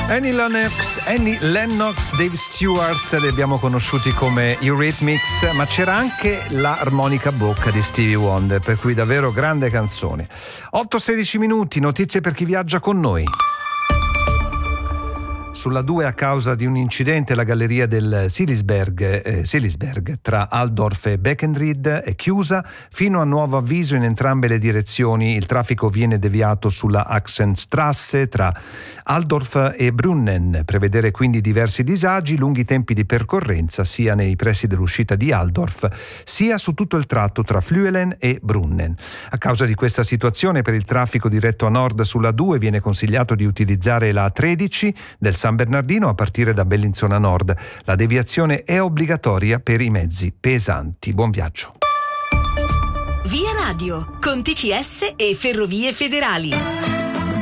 Annie Lennox, Dave Stewart, li abbiamo conosciuti come Eurythmics, ma c'era anche l'armonica a bocca di Stevie Wonder, per cui davvero grande canzone. 8-16 minuti, notizie per chi viaggia con noi. Sulla 2, a causa di un incidente, la galleria del Seelisberg tra Altdorf e Beckenried è chiusa fino a nuovo avviso in entrambe le direzioni. Il traffico viene deviato sulla Axenstrasse tra Altdorf e Brunnen. Prevedere quindi diversi disagi, lunghi tempi di percorrenza sia nei pressi dell'uscita di Altdorf sia su tutto il tratto tra Flüelen e Brunnen. A causa di questa situazione, per il traffico diretto a nord sulla 2 viene consigliato di utilizzare la 13 del San Bernardino a partire da Bellinzona Nord. La deviazione è obbligatoria per i mezzi pesanti. Buon viaggio. Via Radio con TCS e Ferrovie Federali.